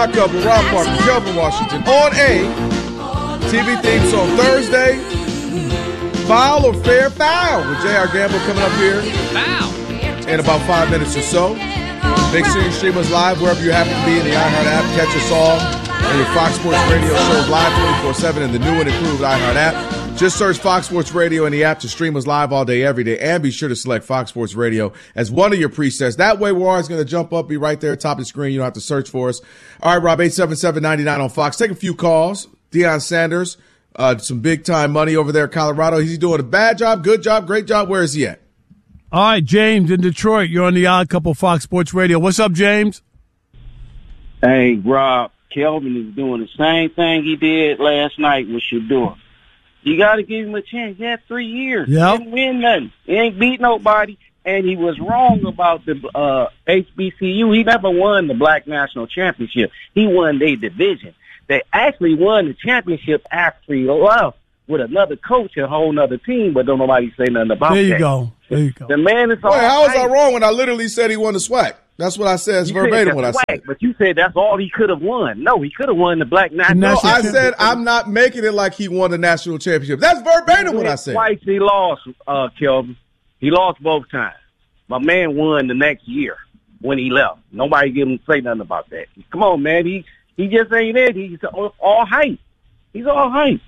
Odd Couple, Rob Parker, Kelvin Washington, on a TV theme song Thursday. Foul or fair foul with J.R. Gamble coming up here in about 5 minutes or so. Make sure you stream us live wherever you happen to be in the iHeart app. Catch us all and your Fox Sports Radio shows live 24/7 in the new and improved iHeart app. Just search Fox Sports Radio in the app to stream us live all day, every day. And be sure to select Fox Sports Radio as one of your presets. That way, we're always going to jump up, be right there at the top of the screen. You don't have to search for us. All right, Rob, 877-99 on Fox. Take a few calls. Deion Sanders, some big-time money over there in Colorado. Is he doing a bad job, good job, great job? Where is he at? All right, James in Detroit. You're on the Odd Couple Fox Sports Radio. What's up, James? Hey, Rob. Kelvin is doing the same thing he did last night with Shedeur. You got to give him a chance. He had 3 years. Yep. He didn't win nothing. He ain't beat nobody. And he was wrong about the HBCU. He never won the Black National Championship. He won their division. They actually won the championship after he left with another coach and a whole other team, but don't nobody say nothing about that. There you go. The man is all Wait, how was right. I wrong when I literally said he won the SWAC? That's what I said. It's verbatim what I said. But you said that's all he could have won. No, he could have won the Black National. No, I said I'm not making it like he won the national championship. That's verbatim what I said. Twice he lost, Kelvin. He lost both times. My man won the next year when he left. Nobody give him say nothing about that. Come on, man. He just ain't it. He's all hype. He's all hype.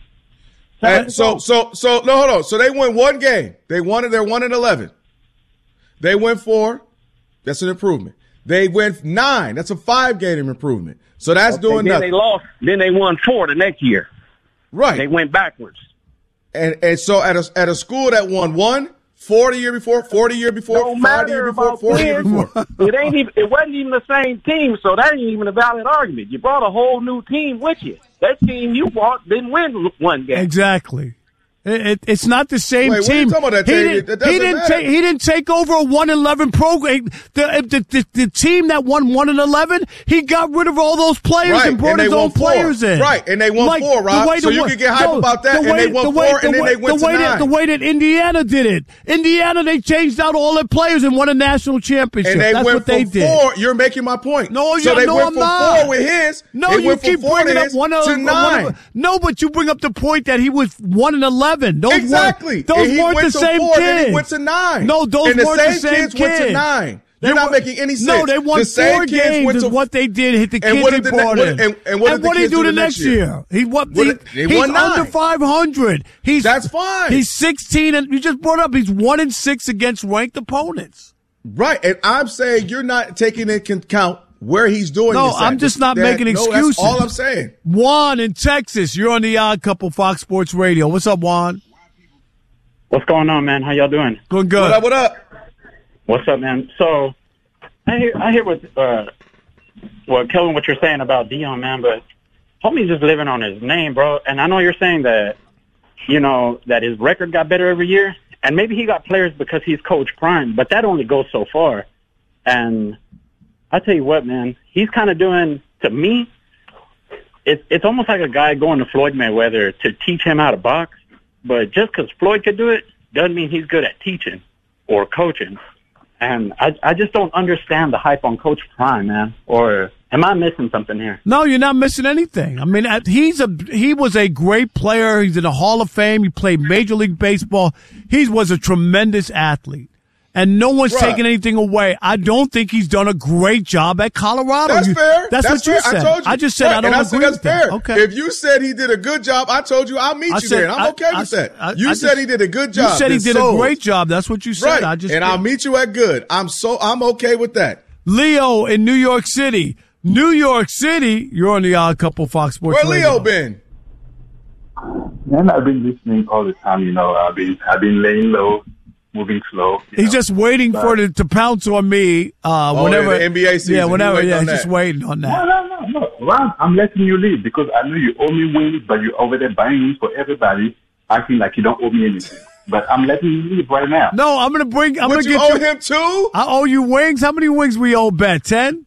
So no, hold on. So they win one game. They're 1-11. They win 4. That's an improvement. They win 9. That's a 5-game improvement. So that's doing then nothing. They lost. Then they won 4 the next year. Right. They went backwards. And so at a school that won 4 the year before, 4 the year before, 5 the year before, 4 the year before. It wasn't even the same team, so that ain't even a valid argument. You brought a whole new team with you. That team you brought didn't win one game. Exactly. It's not the same Wait, team. What are you talking about? He didn't take over a 1-11 program. The team that won 1-11, he got rid of all those players and brought his own players in. Right, and they won 4, Rob. So you can get hype about that. And they won 4, and then they went to 9. The way that Indiana did it. Indiana, they changed out all their players and won a national championship. And they That's went what they from did. 4. You're making my point. No, so they no, went I'm from not. 4 with his. No, they you went keep from 4 bringing up to 9. No, but you bring up the point that he was 1-11. Exactly. Those and he weren't went the to same 4, kids. Then he went to 9. No, those and weren't the same kids went to kids. 9. You're not making any sense. No, they won 4 games is what they did. Hit the kids he brought in. And what did he do the next year? He won 9. He's under 500. That's fine. He's 16, and you just brought up he's 1-6 against ranked opponents. Right, and I'm saying you're not taking into account where he's doing this. No, I'm just not making excuses. That's all I'm saying. Juan in Texas, you're on the Odd Couple Fox Sports Radio. What's up, Juan? What's going on, man? How y'all doing? Doing good. What up? What's up, man? So, I hear what Kelvin, what you're saying about Deion, man, but homie's just living on his name, bro. And I know you're saying that, that his record got better every year, and maybe he got players because he's Coach Prime, but that only goes so far. And I tell you what, man, he's kind of doing, to me, it's almost like a guy going to Floyd Mayweather to teach him how to box. But just because Floyd could do it doesn't mean he's good at teaching or coaching. And I just don't understand the hype on Coach Prime, man. Or am I missing something here? No, you're not missing anything. I mean, he was a great player. He's in the Hall of Fame. He played Major League Baseball. He was a tremendous athlete. And no one's taking anything away. I don't think he's done a great job at Colorado. That's fair. That's what you said. I told you. I just said I don't agree with that. Fair. Okay. If you said he did a good job, I told you I'll meet you there. And I'm okay with that. You said he did a good job. You said he did a great job. That's what you said. Right. I'll meet you at good. I'm okay with that. Leo in New York City. New York City, you're on the Odd Couple Fox Sports Radio. Where Leo been? Man, I've been listening all the time. I've been laying low, moving slow. He's just waiting for it to pounce on me whenever the NBA season. Yeah, whenever. Yeah, he's just waiting on that. No. Well, I'm letting you leave because I know you owe me wings, but you're over there buying wings for everybody, acting like you don't owe me anything. But I'm letting you leave right now. No, I'm going to bring. I'm going to get you. Him too? I owe you wings. How many wings we owe, Bet? 10?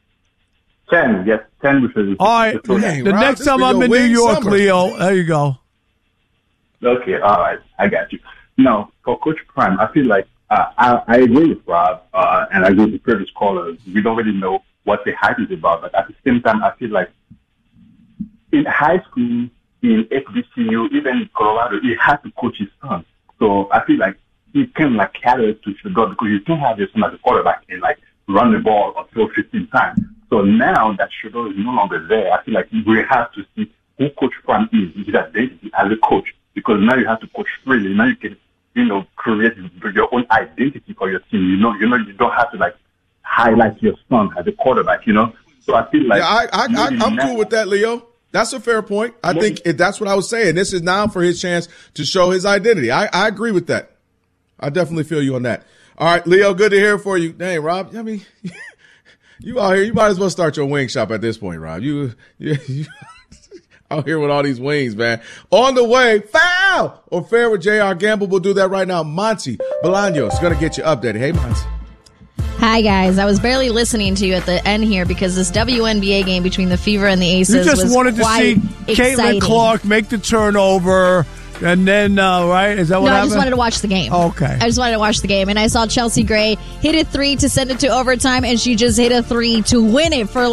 10, yes, 10 with all right. The next time I'm in New York, Leo, there you go. Okay, all right, I got you. No, for Coach Prime, I feel like I agree with Rob, and I agree with the previous callers. We don't really know what the hype is about. But at the same time, I feel like in high school, in HBCU, even in Colorado, he had to coach his son. So I feel like he can like cater to Shedeur because you can't have your son as a quarterback and like run the ball or throw 15 times. So now that Shedeur is no longer there, I feel like we have to see who Coach Prime is, his identity as a coach, because now you have to coach freely. Now you can, create your own identity for your team. You don't have to like highlight your son as a quarterback. So I feel like I'm cool with that, Leo. That's a fair point. I think that's what I was saying. This is now for his chance to show his identity. I agree with that. I definitely feel you on that. All right, Leo, good to hear for you. Dang, Rob, I mean, you out here, you might as well start your wing shop at this point, Rob. You out here with all these wings, man. On the way, foul or fair with J.R. Gamble. We'll do that right now. Monty Bolaños is going to get you updated. Hey, Monty. Hi, guys. I was barely listening to you at the end here because this WNBA game between the Fever and the Aces was You just wanted to see exciting. Caitlin Clark make the turnover, and then, right? Is that what happened? No, I just wanted to watch the game. Oh, okay. I just wanted to watch the game, and I saw Chelsea Gray hit a 3 to send it to overtime, and she just hit a 3 to win it for